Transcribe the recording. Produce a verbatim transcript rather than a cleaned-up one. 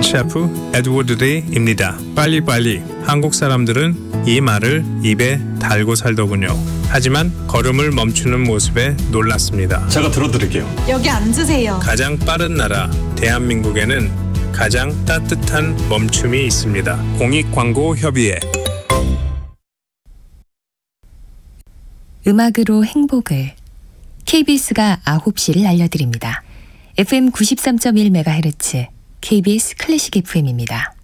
셰프 에드워드 데이입니다. 빨리빨리. 한국 사람들은 이 말을 입에 달고 살더군요. 하지만 걸음을 멈추는 모습에 놀랐습니다. 제가 들어드릴게요. 여기 앉으세요. 가장 빠른 나라 대한민국에는 가장 따뜻한 멈춤이 있습니다. 공익광고협의회. 음악으로 행복을. 케이비에스가 아홉 시를 알려드립니다. 에프엠 구십삼 점 일 메가헤르츠 케이비에스 클래식 에프엠입니다.